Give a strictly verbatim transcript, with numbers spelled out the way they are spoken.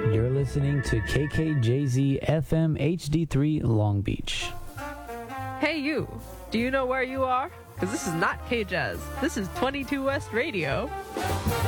You're listening to K K J Z F M H D three Long Beach. Hey you, do you know where you are? Because this is not K-Jazz. This is twenty-two West Radio.